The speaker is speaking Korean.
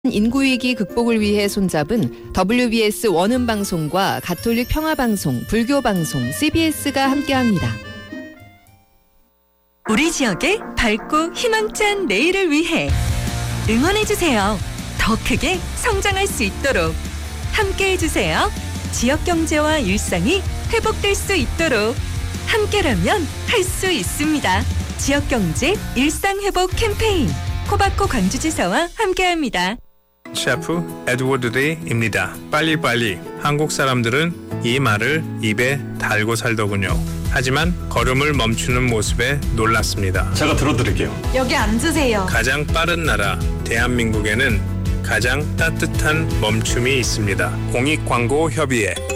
인구위기 극복을 위해 손잡은 WBS 원음방송과 가톨릭 평화방송, 불교방송, CBS가 함께합니다. 우리 지역의 밝고 희망찬 내일을 위해 응원해주세요. 더 크게 성장할 수 있도록 함께해주세요. 지역경제와 일상이 회복될 수 있도록 함께라면 할 수 있습니다. 지역경제 일상회복 캠페인 코바코 광주지사와 함께합니다. 셰프 에드워드 리입니다. 빨리빨리. 한국 사람들은 이 말을 입에 달고 살더군요. 하지만 걸음을 멈추는 모습에 놀랐습니다. 제가 들어드릴게요. 여기 앉으세요. 가장 빠른 나라 대한민국에는 가장 따뜻한 멈춤이 있습니다. 공익광고협의회